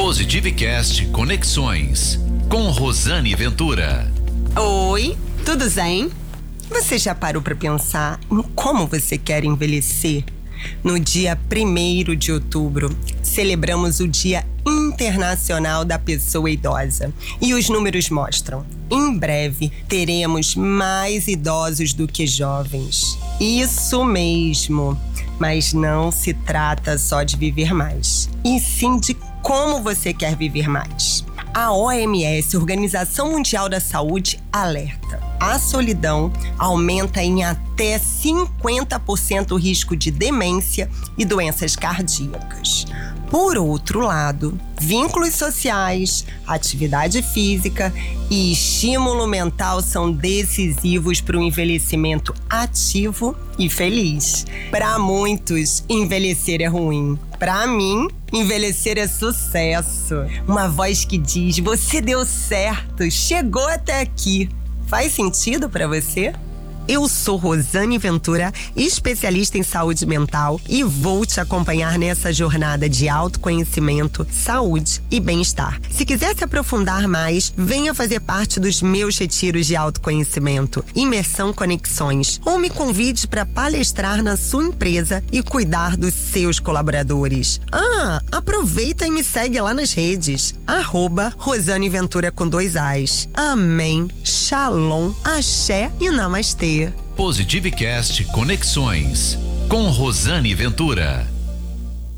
Positivecast Conexões, com Rosane Ventura. Oi, tudo zen? Você já parou para pensar em como você quer envelhecer? No dia 1º de outubro, celebramos o Dia Internacional da Pessoa Idosa. E os números mostram: em breve teremos mais idosos do que jovens. Isso mesmo! Mas não se trata só de viver mais, e sim de como você quer viver mais. A OMS, Organização Mundial da Saúde, alerta: a solidão aumenta em até 50% o risco de demência e doenças cardíacas. Por outro lado, vínculos sociais, atividade física e estímulo mental são decisivos para o envelhecimento ativo e feliz. Para muitos, envelhecer é ruim. Para mim, envelhecer é sucesso. Uma voz que diz: você deu certo, chegou até aqui. Faz sentido para você? Eu sou Rosane Ventura, especialista em saúde mental, e vou te acompanhar nessa jornada de autoconhecimento, saúde e bem-estar. Se quiser se aprofundar mais, venha fazer parte dos meus retiros de autoconhecimento, Imersão Conexões, ou me convide para palestrar na sua empresa e cuidar dos seus colaboradores. Aproveita e me segue lá nas redes, @Rosane Ventura com 2 As. Amém, Shalom, Axé e Namastê. Positivecast Conexões, com Rosane Ventura.